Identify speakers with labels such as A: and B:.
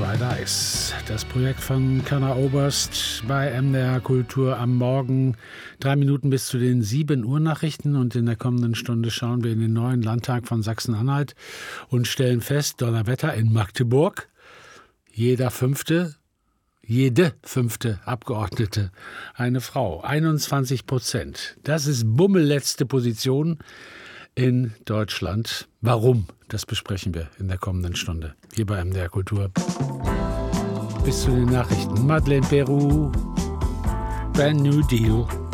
A: White Eyes. Das Projekt von Conor Oberst bei MDR Kultur am Morgen. 3 Minuten bis zu den 7 Uhr Nachrichten und in der kommenden Stunde schauen wir in den neuen Landtag von Sachsen-Anhalt und stellen fest, Donnerwetter in Magdeburg. Jede fünfte Abgeordnete eine Frau. 21%. Das ist bummelletzte Position in Deutschland. Warum? Das besprechen wir in der kommenden Stunde hier bei MDR Kultur. Bis zu den Nachrichten. Madeleine Peru, Brand New Deal.